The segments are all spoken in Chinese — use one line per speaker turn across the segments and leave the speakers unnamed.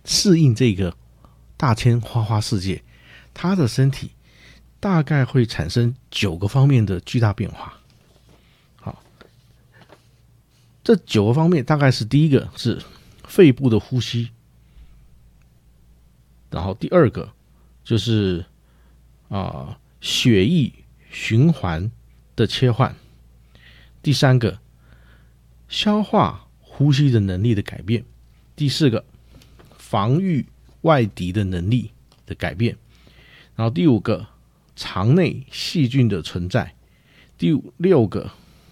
适应这个大千花花世界，他的身体大概会产生9个方面的巨大变化。好，这9个方面大概是第一个是肺部的呼吸，然后第二个就是血液循环的切换，第三个消化呼吸的能力的改变，第四个防御外敌的能力的改变，然后第5个肠内细菌的存在，第6个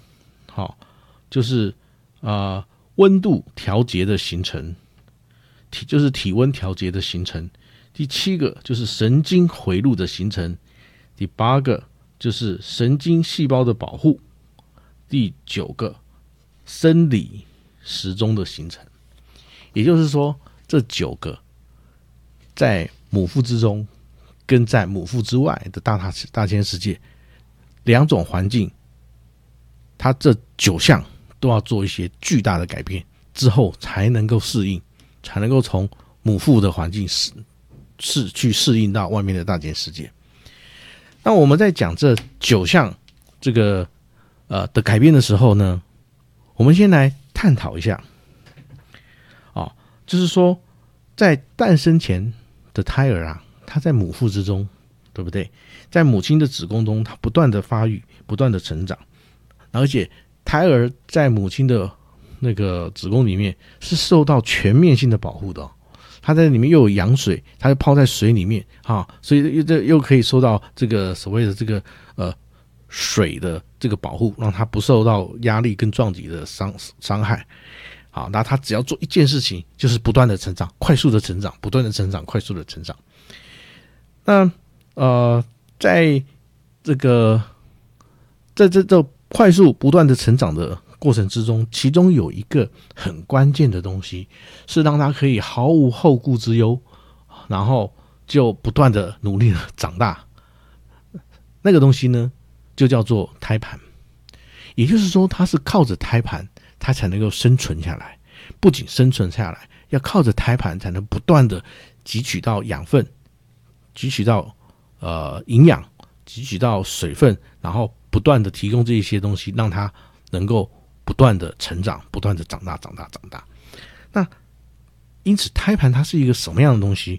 就是温度调节的形成，就是体温调节的形成，第7个就是神经回路的形成，第8个就是神经细胞的保护，第9个生理时钟的形成。也就是说，这9个在母腹之中跟在母腹之外的大千世界2种环境，它这9项都要做一些巨大的改变之后才能够适应，才能够从母腹的环境去适应到外面的大千世界。那我们在讲这9项这个的改变的时候呢，我们先来探讨一下就是说在诞生前的胎儿啊，他在母腹之中，对不对？在母亲的子宫中，他不断的发育，不断的成长，而且胎儿在母亲的那个子宫里面是受到全面性的保护的它在里面又有羊水，它就泡在水里面所以又可以受到这个所谓的这个水的这个保护，让它不受到压力跟撞击的伤害。好，那他只要做一件事情，就是不断的成长，快速的成长，不断的成长，快速的成长。那在这快速不断的成长的过程之中，其中有一个很关键的东西，是让他可以毫无后顾之忧，然后就不断的努力的长大。那个东西呢，就叫做胎盘。也就是说，它是靠着胎盘它才能够生存下来，不仅生存下来，要靠着胎盘才能不断的汲取到养分，汲取到营养，汲取到水分，然后不断的提供这些东西，让它能够不断的成长，不断的长大。那因此胎盘它是一个什么样的东西，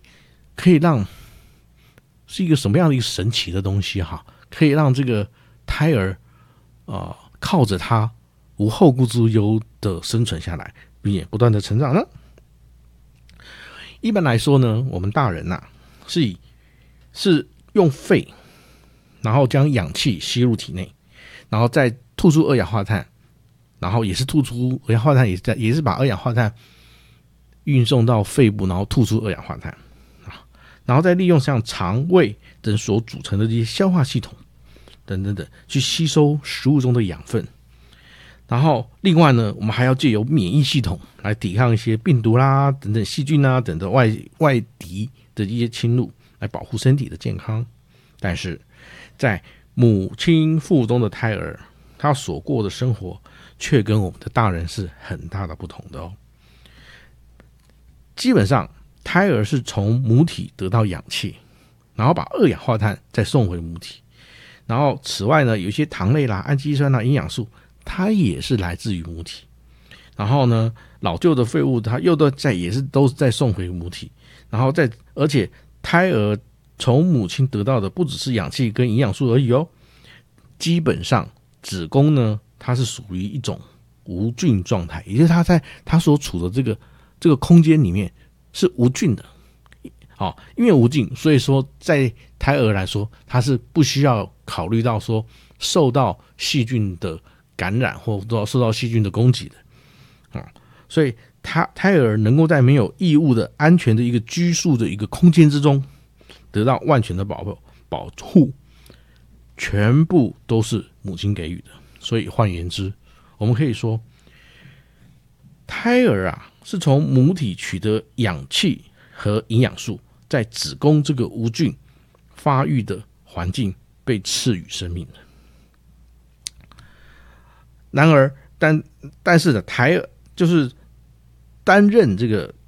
是一个什么样的一个神奇的东西可以让这个胎儿靠着它无后顾之忧的生存下来，并且不断的成长呢？一般来说呢，我们大人是用肺，然后将氧气吸入体内，然后再吐出二氧化碳，然后也是吐出二氧化碳，也是把二氧化碳运送到肺部，然后吐出二氧化碳，然后再利用像肠胃等所组成的这些消化系统等去吸收食物中的养分。然后另外呢，我们还要借由免疫系统来抵抗一些病毒啦等等细菌啦等等外敌的一些侵入，来保护身体的健康。但是在母亲腹中的胎儿，他所过的生活却跟我们的大人是很大的不同的基本上胎儿是从母体得到氧气，然后把二氧化碳再送回母体，然后此外呢，有一些糖类啦、氨基酸啦、营养素，它也是来自于母体。然后呢，老旧的废物它又都是再送回母体，然后而且胎儿从母亲得到的不只是氧气跟营养素而已基本上子宫呢，它是属于一种无菌状态，也就是它在它所处的这个空间里面是无菌的。因为无菌，所以说在胎儿来说，它是不需要考虑到说受到细菌的感染或受到细菌的攻击的所以胎儿能够在没有异物的安全的一个居住的一个空间之中得到万全的保护，全部都是母亲给予的。所以换言之，我们可以说胎儿是从母体取得氧气和营养素，在子宫这个无菌发育的环境被赐予生命的。然而但是胎儿就是担任这个